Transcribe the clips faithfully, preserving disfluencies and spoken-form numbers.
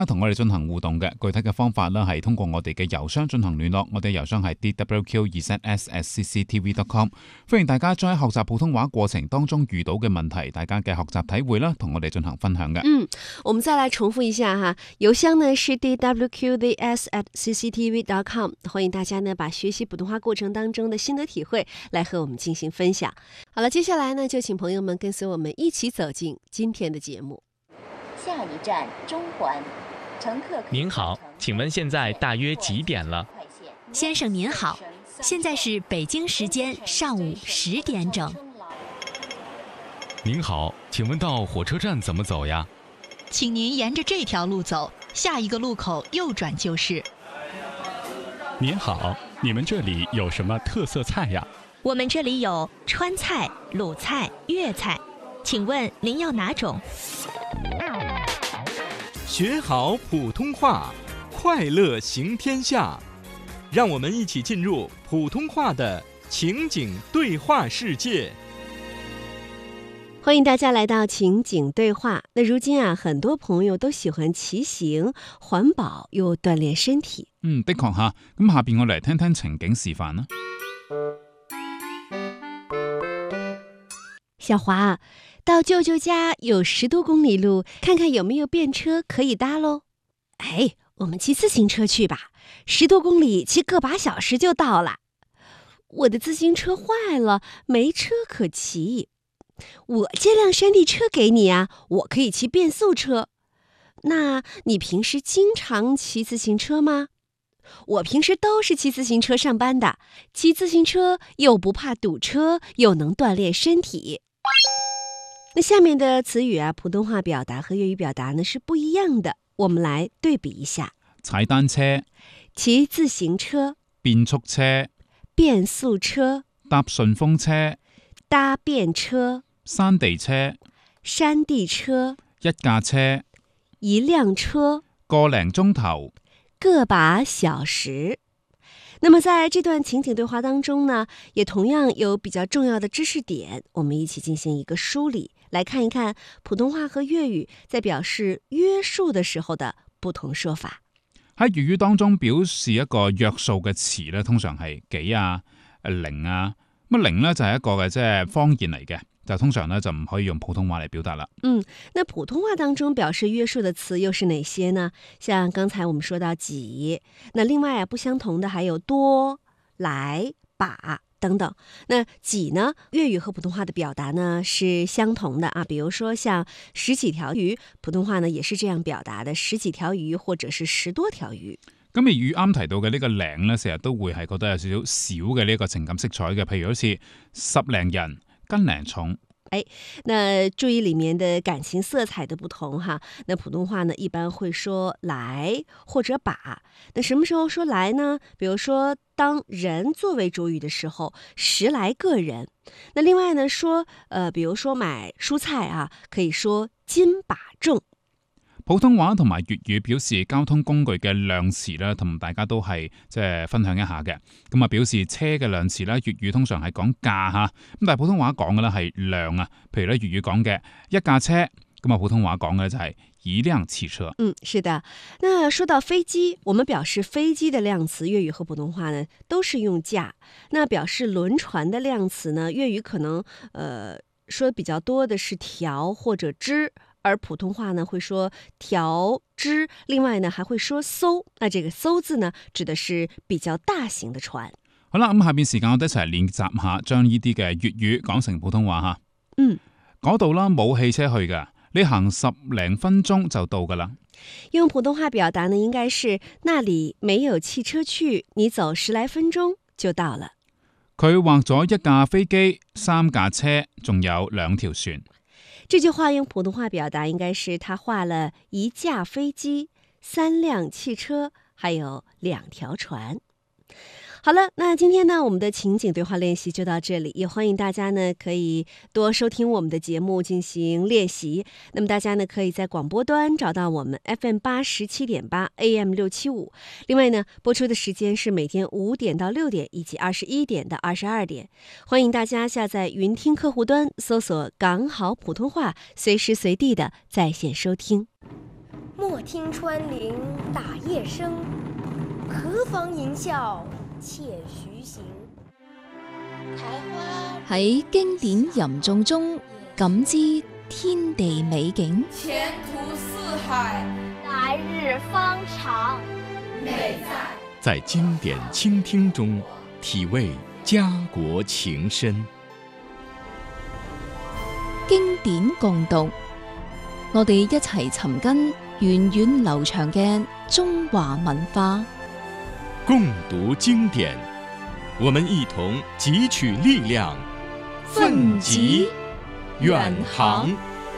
同我哋進行互動嘅。具體嘅方法呢係通過我哋嘅郵箱進行聯絡，我哋郵箱係 d w q 二 z s at c c t v dot com。 歡迎大家將喺學習普通話過程當中遇到嘅問題，大家嘅學習體會啦，同我哋進行分享嘅。 嗯，我們再來重複一下哈，郵箱呢是 d w q z s at c c t v dot com。 歡迎大家呢把學習普通話過程當中的心得體會來和我們進行分享。好了，接下來呢就請朋友們跟隨我們一起走進今天的節目。 下一站中環，乘客您好，請問現在大約幾點了？ 先生您好，現在是北京時間上午十點整。 您好，請問到火車站怎麼走呀？ 請您沿着這條路走，下一個路口右轉就是。 您好，你們這裡有什麼特色菜呀？ 我們這裡有川菜、魯菜、粵菜，請問您要哪種？ 學好普通話，快樂行天下。讓我們一起進入普通話的情景對話世界。 歡迎大家來到情景對話。那如今啊，很多朋友都喜歡騎行，環保又鍛鍊身體。 嗯，的確吓。咁下邊我嚟聽聽情景示範啦。 小華，到舅舅家有十多公里路，看看有沒有便車可以搭嘍。哎，我們騎自行車去吧，十多公里騎個把小時就到了。我的自行車壞了，沒車可騎。我借輛山地車給你啊，我可以騎變速車。那你平時經常騎自行車嗎？我平時都是騎自行車上班的，騎自行車又不怕堵車，又能鍛鍊身體。那下面的詞語啊，普通話表達和粵語表達呢是不一樣的，我們來對比一下。 踩單車、 騎自行車、 變速車、 變速車、 搭順風車、 搭便車、 山地車、 山地車、 一架車、 一輛車、 個零鐘頭、 個把小時。那麼在這段情景對話當中呢，也同樣有比較重要的知識點，我們一起進行一個梳理，來看一看普通話和粵語在表示約束的時候的不同說法。 喺粵語當中表示一個約數嘅詞咧，通常係幾啊、零啊。咁零咧就係一個嘅即係方言嚟嘅，就通常咧就唔可以用普通話嚟表達啦。 嗯，那普通話當中表示約數的詞又是哪些呢？像剛才我們說到幾，那另外啊不相同的還有多、來、把等等。那幾呢，粵語和普通話的表達呢是相同的啊，比如說像十幾條魚，普通話呢也是這樣表達的，十幾條魚或者是十多條魚。 咁而粵啱提到嘅呢個零咧，成日都會係覺得有少少少嘅呢個情感色彩嘅，譬如好似十零人、斤零重。 哎，那注意裡面的感情色彩的不同哈。那普通話呢，一般會說來或者把。那什麼時候說來呢？比如說當人作為主語的時候，十來個人。那另外呢，說呃，比如說買蔬菜啊，可以說斤把重。 普通話同埋粵語表示交通工具嘅量詞咧，同大家都係即係分享一下嘅。咁啊，表示車嘅量詞咧，粵語通常係講價吓，咁但係普通話講嘅咧係量啊。譬如咧粵語講嘅一架車，咁啊普通話講嘅就係一輛汽車。 嗯，是的。那說到飛機，我們表示飛機的量詞，粵語和普通話呢都是用架。那表示輪船的量詞呢，粵語可能呃說比較多的是條或者支。而普通話呢會說條支，另外呢還會說艘。那這個艘字呢指的是比較大型的船。 好啦，咁下邊時間我哋一齊練習下，將呢啲嘅粵語講成普通話吓。 嗯， 嗰度啦冇汽車去噶，你行十零分鐘就到噶啦。 用普通話表達呢，應該是那裡沒有汽車去，你走十來分鐘就到了。 佢畫咗一架飛機、三架車，仲有兩條船。 這句話用普通話表達應該是他畫了一架飛機、三輛汽車，還有兩條船。好了，那今天呢，我們的情景對話練習就到這裡，也歡迎大家呢可以多收聽我們的節目進行練習。那麼大家呢可以在廣播端找到我們 F M 八十七點八 A M 六七五。另外呢，播出的時間是每天五點到六點，以及二十一點到二十二點。歡迎大家下載雲聽客戶端，搜索港好普通話，隨時隨地的在線收聽。 莫听穿林打叶声，何妨吟啸且徐行。 喺經典吟誦中感知天地美景， 前途似海， 來日方長。 美在在經典傾聽中體味家國情深。 經典共讀，我哋一齊尋根源遠流長嘅中華文化。 共讀經典，我們一同汲取力量，奮楫遠航。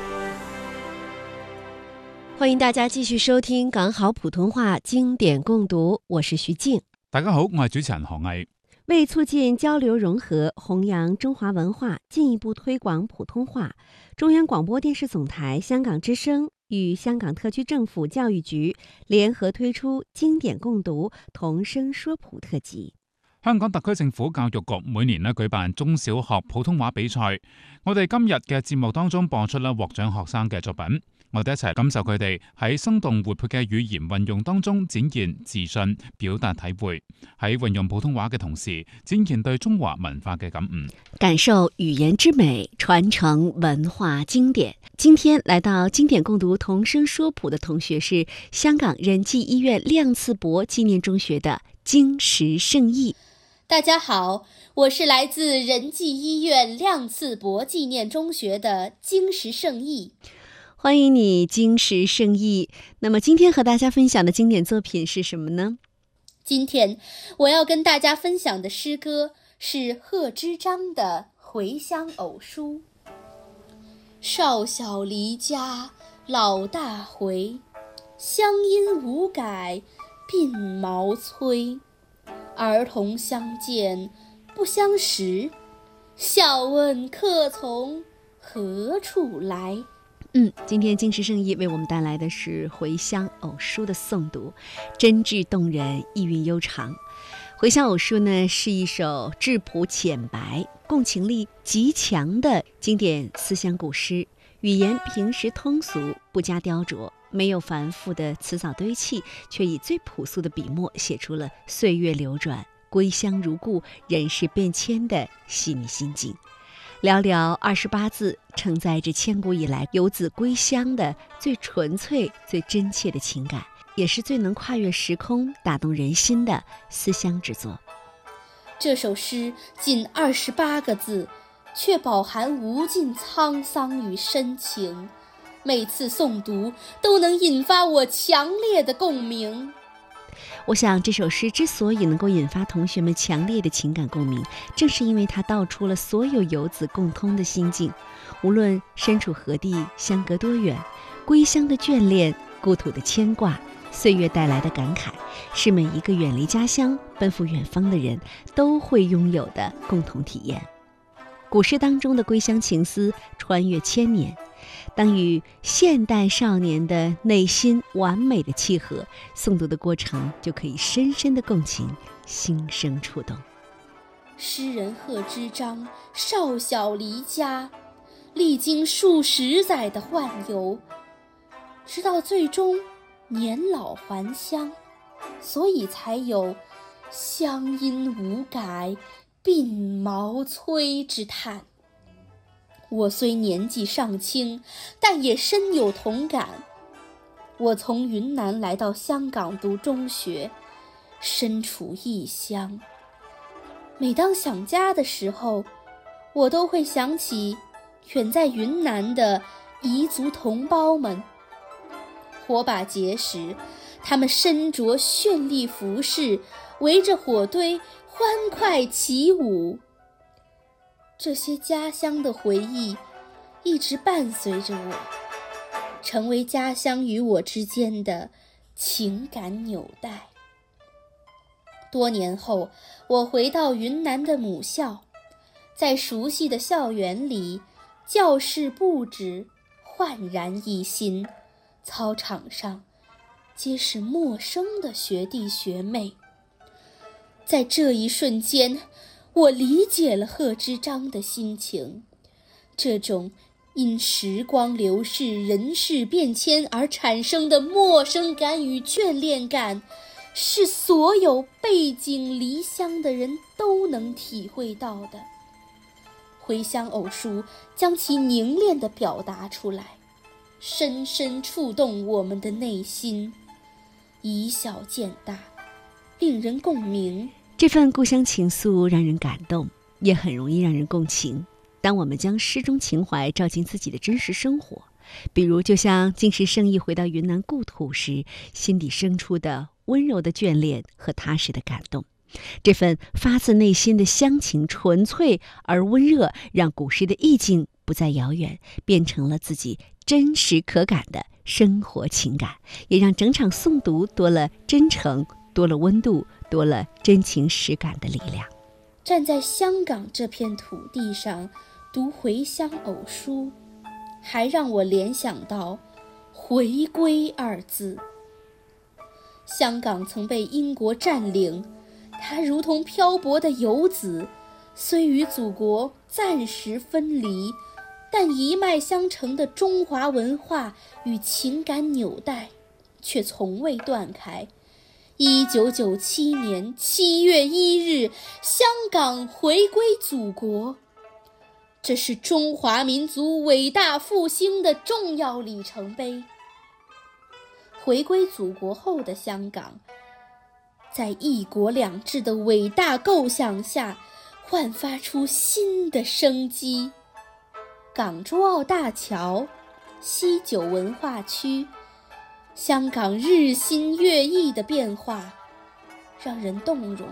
歡迎大家繼續收聽港好普通話經典共讀，我是徐靜。 大家好，我係主持人何毅。 為促進交流融合，弘揚中華文化，進一步推廣普通話，中央廣播電視總台香港之聲與香港特區政府教育局聯合推出經典共讀童聲說普特輯。 香港特區政府教育局每年咧舉辦中小學普通話比賽，我哋今日嘅節目當中播出啦獲獎學生嘅作品，我哋一齊感受佢哋喺生動活潑嘅語言運用當中展現自信、表達體會，喺運用普通話嘅同時展現對中華文化嘅感悟， 感受語言之美，傳承文化經典。今天來到經典共讀童聲說普的同學是香港仁濟醫院亮次伯紀念中學的金石聖義。 大家好，我是來自仁濟醫院亮次伯紀念中學的金石聖義。 歡迎你，金石聖義。那麼今天和大家分享的經典作品是什麼呢？ 今天我要跟大家分享的詩歌是賀知章的《回鄉偶書》。少小離家老大回，鄉音無改鬢毛衰。兒童相見不相識，笑問客從何處來。 嗯，今天金石聖義為我們帶來的是《回鄉偶書》的誦讀，真摯動人，意韻悠長。《回鄉偶書》呢是一首質樸淺白、共情力極強的經典思鄉古詩，語言平實通俗，不加雕琢，沒有繁複的詞藻堆砌，卻以最樸素的筆墨寫出了歲月流轉、歸鄉如故、人事變遷的細膩心境。寥寥二十八字，承載着千古以來游子歸鄉的最純粹、最真切的情感，也是最能跨越時空、打動人心的思鄉之作。 這首詩僅二十八個字，卻飽含無盡滄桑與深情，每次誦讀都能引發我強烈的共鳴。 我想這首詩之所以能夠引發同學們強烈的情感共鳴，正是因為它道出了所有游子共通的心境，無論身處何地，相隔多遠，歸鄉的眷戀，故土的牽掛，歲月帶來的感慨，是每一個遠離家鄉奔赴遠方的人都會擁有的共同體驗。古詩當中的歸鄉情思穿越千年，當與現代少年的內心完美的契合，誦讀的過程就可以深深的共情，心生觸動。 詩人賀知章少小離家，歷經數十載的宦遊，直到最終年老還鄉，所以才有鄉音無改鬢毛衰之嘆。我雖年紀尚輕，但也深有同感。我從雲南來到香港讀中學，身處異鄉。每當想家的時候，我都會想起遠在雲南的彝族同胞們。火把節時，他們身着絢麗服飾，圍着火堆歡快起舞。這些家鄉的回憶一直伴隨着我，成為家鄉與我之間的情感紐帶。多年後，我回到雲南的母校，在熟悉的校園裡，教室佈置煥然一新，操場上皆是陌生的學弟學妹。在這一瞬間，我理解了賀知章的心情，這種因时光流逝、人事变迁而产生的陌生感与眷恋感，是所有背井离乡的人都能体会到的。回乡偶书将其凝练地表达出来，深深触动我们的内心，以小见大，令人共鸣。 这份故乡情愫让人感动，也很容易让人共情。当我们将诗中情怀照进自己的真实生活，比如就像金石圣意回到云南故土时，心底生出的温柔的眷恋和踏实的感动，这份发自内心的乡情纯粹而温热，让古诗的意境不再遥远，变成了自己真实可感的生活情感，也让整场诵读多了真诚，多了温度，多了真情实感的力量。 站在香港这片土地上读回乡偶书，还让我联想到回归二字。香港曾被英国占领，它如同漂泊的游子，虽与祖国暂时分离，但一脉相承的中华文化与情感纽带却从未断开。一九九七年七月一日，香港回归祖国，这是中华民族伟大复兴的重要里程碑。回归祖国后的香港，在一国两制的伟大构想下，焕发出新的生机。港珠澳大桥、西九文化区，香港日新月异的变化让人动容。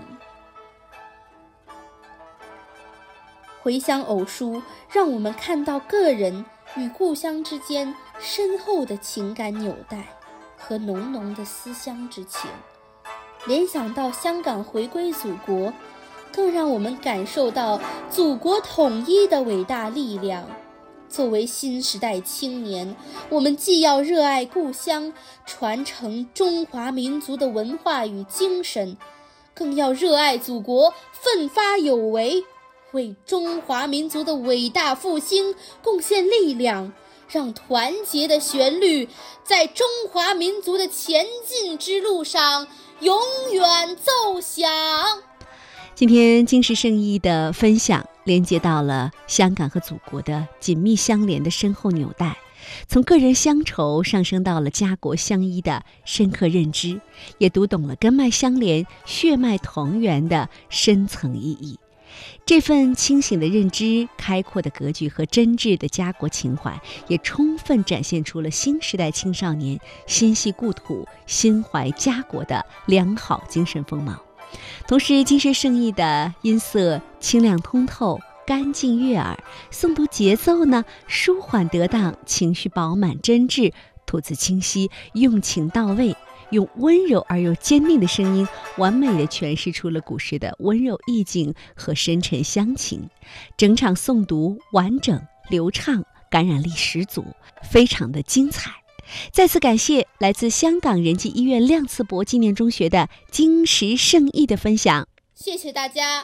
回乡偶书让我们看到个人与故乡之间深厚的情感纽带和浓浓的思乡之情，联想到香港回归祖国，更让我们感受到祖国统一的伟大力量。作为新时代青年，我们既要热爱故乡，传承中华民族的文化与精神，更要热爱祖国，奋发有为，为中华民族的伟大复兴贡献力量，让团结的旋律在中华民族的前进之路上永远奏响。 今天金石圣意的分享连接到了香港和祖国的紧密相连的深厚纽带，从个人乡愁上升到了家国相依的深刻认知，也读懂了根脉相连、血脉同源的深层意义。这份清醒的认知、开阔的格局和真挚的家国情怀，也充分展现出了新时代青少年心系故土、心怀家国的良好精神风貌。同时，金石圣意的音色清亮通透、干净悦耳，诵读节奏呢舒缓得当，情绪饱满真挚，吐字清晰，用情到位，用温柔而又坚定的声音，完美地诠释出了古诗的温柔意境和深沉乡情。整场诵读完整流畅，感染力十足，非常的精彩。再次感谢来自香港仁济医院亮次伯纪念中学的金石圣意的分享， 谢谢大家。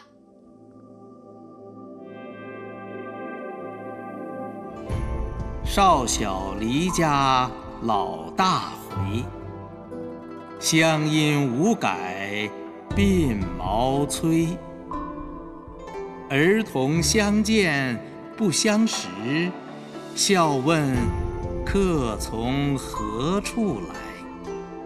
少小离家老大回，乡音无改鬓毛衰。儿童相见不相识，笑问客从何处来。